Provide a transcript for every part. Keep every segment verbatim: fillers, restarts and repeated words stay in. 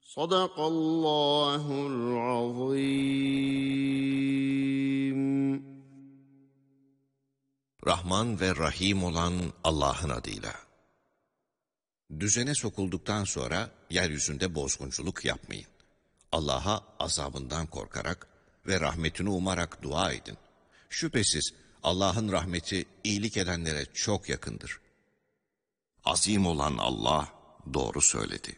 Sadakallahul azim. Rahman ve Rahim olan Allah'ın adıyla. Düzene sokulduktan sonra yeryüzünde bozgunculuk yapmayın. Allah'a azabından korkarak ve rahmetini umarak dua edin. Şüphesiz Allah'ın rahmeti iyilik edenlere çok yakındır. Azim olan Allah doğru söyledi.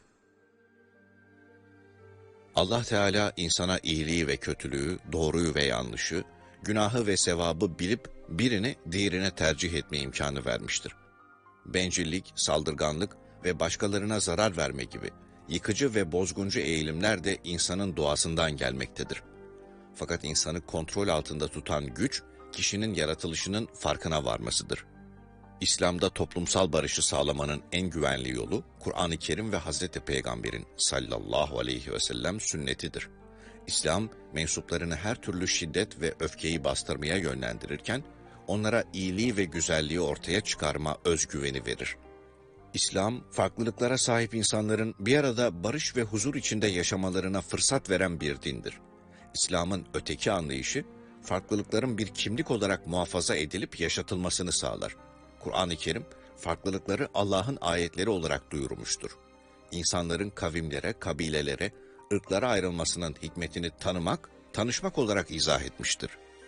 Allah Teala insana iyiliği ve kötülüğü, doğruyu ve yanlışı, günahı ve sevabı bilip birini diğerine tercih etme imkanı vermiştir. Bencillik, saldırganlık ve başkalarına zarar verme gibi yıkıcı ve bozguncu eğilimler de insanın doğasından gelmektedir. Fakat insanı kontrol altında tutan güç, kişinin yaratılışının farkına varmasıdır. İslam'da toplumsal barışı sağlamanın en güvenli yolu, Kur'an-ı Kerim ve Hazreti Peygamber'in sallallahu aleyhi ve sellem sünnetidir. İslam, mensuplarını her türlü şiddet ve öfkeyi bastırmaya yönlendirirken, onlara iyiliği ve güzelliği ortaya çıkarma özgüveni verir. İslam, farklılıklara sahip insanların bir arada barış ve huzur içinde yaşamalarına fırsat veren bir dindir. İslam'ın öteki anlayışı, farklılıkların bir kimlik olarak muhafaza edilip yaşatılmasını sağlar. Kur'an-ı Kerim, farklılıkları Allah'ın ayetleri olarak duyurmuştur. İnsanların kavimlere, kabilelere, ırklara ayrılmasının hikmetini tanımak, tanışmak olarak izah etmiştir.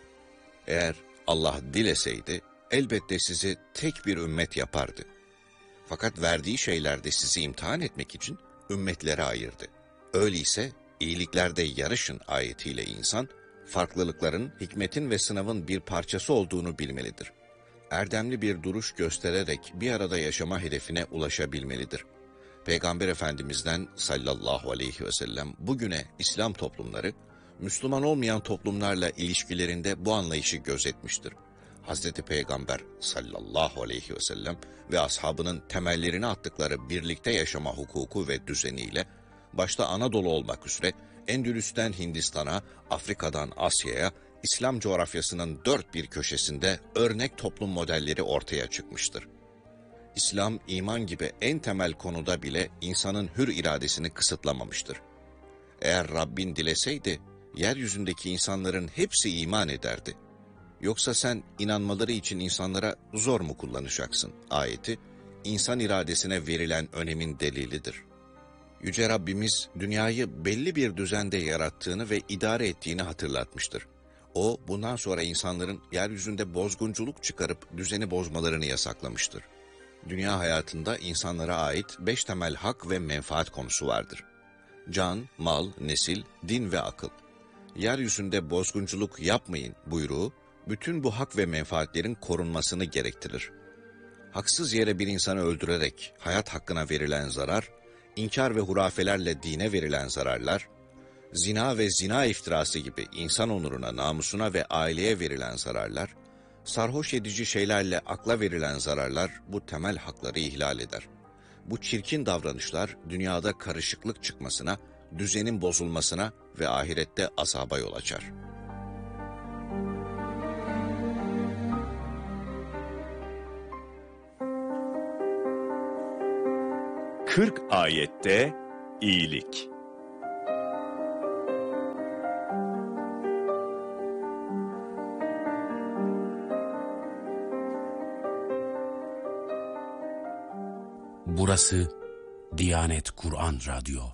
Eğer Allah dileseydi, elbette sizi tek bir ümmet yapardı. Fakat verdiği şeylerde sizi imtihan etmek için ümmetlere ayırdı. Öyleyse iyiliklerde yarışın ayetiyle insan, farklılıkların, hikmetin ve sınavın bir parçası olduğunu bilmelidir. Erdemli bir duruş göstererek bir arada yaşama hedefine ulaşabilmelidir. Peygamber Efendimiz'den sallallahu aleyhi ve sellem bugüne İslam toplumları, Müslüman olmayan toplumlarla ilişkilerinde bu anlayışı gözetmiştir. Hazreti Peygamber sallallahu aleyhi ve sellem ve ashabının temellerini attıkları birlikte yaşama hukuku ve düzeniyle, başta Anadolu olmak üzere Endülüs'ten Hindistan'a, Afrika'dan Asya'ya, İslam coğrafyasının dört bir köşesinde örnek toplum modelleri ortaya çıkmıştır. İslam, iman gibi en temel konuda bile insanın hür iradesini kısıtlamamıştır. Eğer Rabbin dileseydi, yeryüzündeki insanların hepsi iman ederdi. Yoksa sen inanmaları için insanlara zor mu kullanacaksın? Ayeti, insan iradesine verilen önemin delilidir. Yüce Rabbimiz, dünyayı belli bir düzende yarattığını ve idare ettiğini hatırlatmıştır. O, bundan sonra insanların yeryüzünde bozgunculuk çıkarıp düzeni bozmalarını yasaklamıştır. Dünya hayatında insanlara ait beş temel hak ve menfaat konusu vardır. Can, mal, nesil, din ve akıl. Yeryüzünde bozgunculuk yapmayın buyruğu, bütün bu hak ve menfaatlerin korunmasını gerektirir. Haksız yere bir insanı öldürerek hayat hakkına verilen zarar, inkar ve hurafelerle dine verilen zararlar, zina ve zina iftirası gibi insan onuruna, namusuna ve aileye verilen zararlar, sarhoş edici şeylerle akla verilen zararlar bu temel hakları ihlal eder. Bu çirkin davranışlar dünyada karışıklık çıkmasına, düzenin bozulmasına ve ahirette azaba yol açar. kırk ayette iyilik. Burası Diyanet Kur'an Radyo.